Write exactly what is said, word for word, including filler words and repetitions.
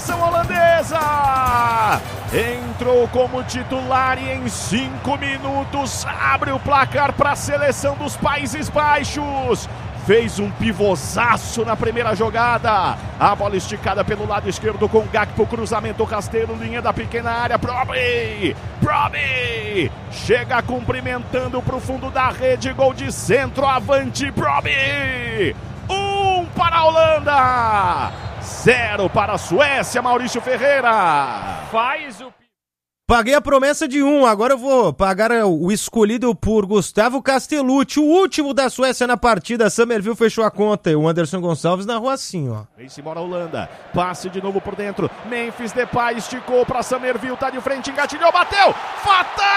seleção holandesa. Entrou como titular e em cinco minutos abre o placar para a seleção dos Países Baixos. Fez um pivôzaço na primeira jogada. A bola esticada pelo lado esquerdo com Gakpo, cruzamento rasteiro, linha da pequena área. Probe! Probe! Chega cumprimentando para o fundo da rede. Gol de centroavante. Probe! Um para a Holanda. Zero para a Suécia, Maurício Ferreira. Faz o... Paguei a promessa de um, agora eu vou pagar o escolhido por Gustavo Castellucci, o último da Suécia na partida. Summerville fechou a conta e o Anderson Gonçalves narrou assim, ó. Vem-se embora a Holanda, passe de novo por dentro, Memphis Depay esticou para Summerville, tá de frente, engatilhou, bateu, fatal!